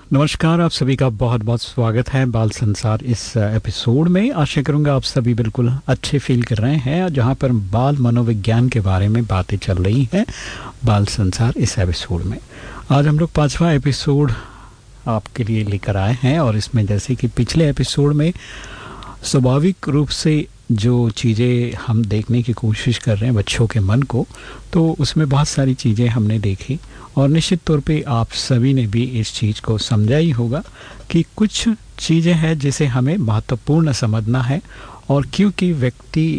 नमस्कार, आप सभी का बहुत बहुत स्वागत है बाल संसार इस एपिसोड में। आशा करूंगा आप सभी बिल्कुल अच्छे फील कर रहे हैं, जहां पर बाल मनोविज्ञान के बारे में बातें चल रही हैं बाल संसार इस एपिसोड में। आज हम लोग 5वां एपिसोड आपके लिए लेकर आए हैं और इसमें जैसे कि पिछले एपिसोड में स्वाभाविक रूप से जो चीज़ें हम देखने की कोशिश कर रहे हैं बच्चों के मन को, तो उसमें बहुत सारी चीज़ें हमने देखी और निश्चित तौर पे आप सभी ने भी इस चीज़ को समझा ही होगा कि कुछ चीज़ें हैं जिसे हमें महत्वपूर्ण समझना है। और क्योंकि व्यक्ति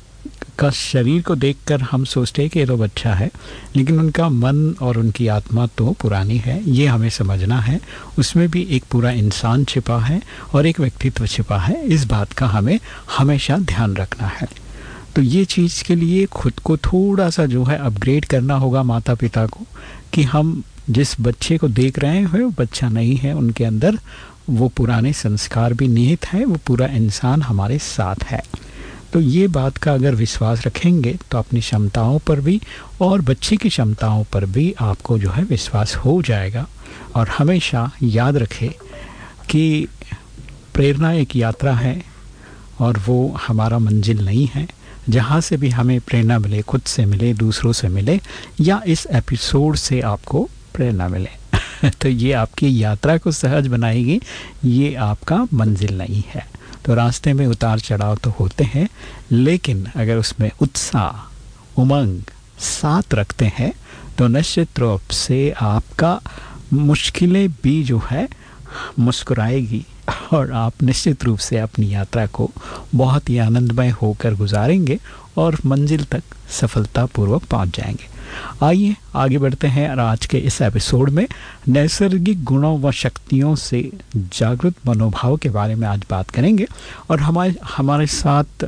का शरीर को देखकर हम सोचते हैं कि ये तो बच्चा है, लेकिन उनका मन और उनकी आत्मा तो पुरानी है, ये हमें समझना है। उसमें भी एक पूरा इंसान छिपा है और एक व्यक्तित्व छिपा है, इस बात का हमें हमेशा ध्यान रखना है। तो ये चीज़ के लिए खुद को थोड़ा सा जो है अपग्रेड करना होगा माता पिता को, कि हम जिस बच्चे को देख रहे हैं वो बच्चा नहीं है, उनके अंदर वो पुराने संस्कार भी निहित है, वो पूरा इंसान हमारे साथ है। तो ये बात का अगर विश्वास रखेंगे तो अपनी क्षमताओं पर भी और बच्चे की क्षमताओं पर भी आपको जो है विश्वास हो जाएगा। और हमेशा याद रखें कि प्रेरणा एक यात्रा है और वो हमारा मंजिल नहीं है। जहाँ से भी हमें प्रेरणा मिले, खुद से मिले, दूसरों से मिले, या इस एपिसोड से आपको प्रेरणा मिले तो ये आपकी यात्रा को सहज बनाएगी, ये आपका मंजिल नहीं है। तो रास्ते में उतार चढ़ाव तो होते हैं, लेकिन अगर उसमें उत्साह, उमंग साथ रखते हैं तो निश्चित रूप से आपका मुश्किलें भी जो है मुस्कुराएगी और आप निश्चित रूप से अपनी यात्रा को बहुत ही आनंदमय होकर गुजारेंगे और मंजिल तक सफलतापूर्वक पहुंच जाएंगे। आइए आगे बढ़ते हैं और आज के इस एपिसोड में नैसर्गिक गुणों व शक्तियों से जागृत मनोभाव के बारे में आज बात करेंगे। और हमारे साथ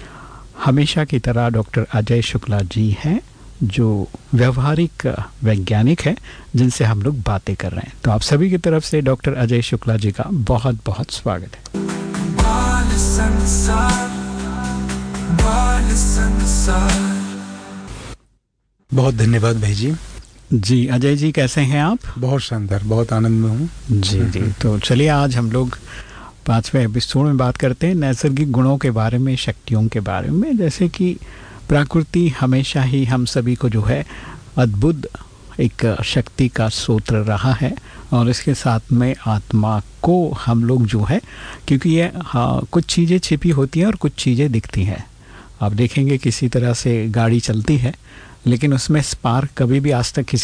हमेशा की तरह डॉक्टर अजय शुक्ला जी हैं, जो व्यवहारिक वैज्ञानिक हैं, जिनसे हम लोग बातें कर रहे हैं। तो आप सभी की तरफ से डॉक्टर अजय शुक्ला जी का बहुत बहुत स्वागत है। बाल संसार, बाल संसार। बहुत धन्यवाद भाई जी। जी अजय जी, कैसे हैं आप? बहुत शानदार, बहुत आनंद में हूँ। जी जी, तो चलिए आज हम लोग 5वें एपिसोड में बात करते हैं नैसर्गिक गुणों के बारे में, शक्तियों के बारे में। जैसे कि प्रकृति हमेशा ही हम सभी को जो है अद्भुत एक शक्ति का स्रोत रहा है, और इसके साथ में आत्मा को हम लोग जो है, क्योंकि ये कुछ चीज़ें छिपी होती हैं और कुछ चीज़ें दिखती हैं। आप देखेंगे किसी तरह से गाड़ी चलती है, लेकिन उसमें स्पार्क कभी भी आज तक